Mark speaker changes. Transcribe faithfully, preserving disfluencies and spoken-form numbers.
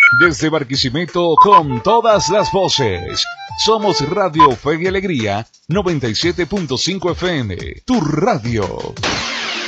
Speaker 1: Desde Barquisimeto con todas las voces. Somos Radio Fe y Alegría noventa y siete punto cinco F M. Tu radio.